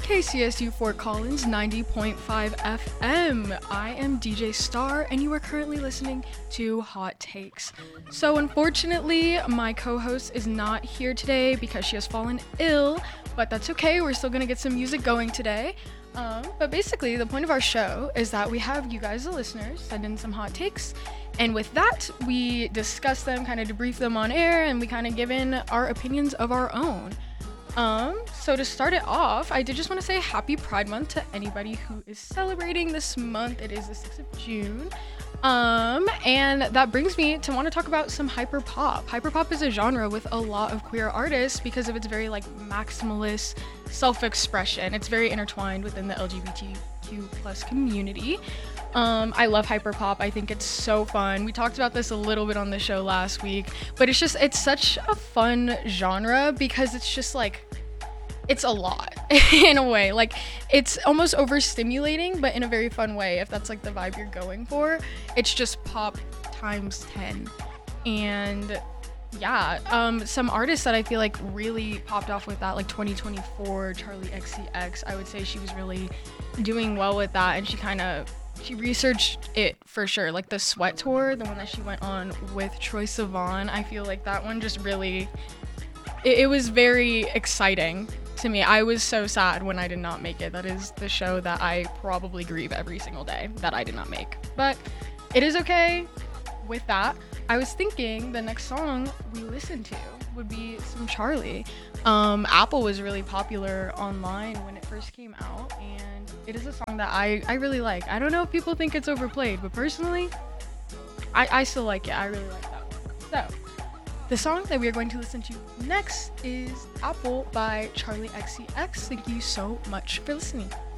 KCSU Fort Collins 90.5 FM. I am DJ Star, and you are currently listening to Hot Takes. So, unfortunately, my co-host is not here today because she has fallen ill, but that's okay. We're still gonna get some music going today. But basically, the point of our show is that we have you guys, the listeners, send in some hot takes, and with that, we discuss them, kind of debrief them on air, and we kind of give in our opinions of our own. So to start it off, I did just want to say happy Pride Month to anybody who is celebrating this month. It is the 6th of June. And that brings me to want to talk about some hyperpop. Hyperpop is a genre with a lot of queer artists because of its very maximalist self-expression. It's very intertwined within the LGBTQ plus community. I love hyperpop. I think it's so fun. We talked about this a little bit on the show last week, but it's such a fun genre because it's just it's a lot in a way. It's almost overstimulating, but in a very fun way, if that's the vibe you're going for. It's just pop times 10. And yeah, some artists that I feel really popped off with that, 2024, Charlie XCX, I would say she was really doing well with that, and she researched it for sure. The Sweat Tour, the one that she went on with Troye Sivan, I feel that one just really, it was very exciting to me. I was so sad when I did not make it. That is the show that I probably grieve every single day that I did not make. But it is okay with that. I was thinking the next song we listen to would be some Charlie. Apple was really popular online when it first came out, and it is a song that I really like. I don't know if people think it's overplayed, but personally, I still like it. I really like that one. So, the song that we are going to listen to next is Apple by Charlie XCX. Thank you so much for listening.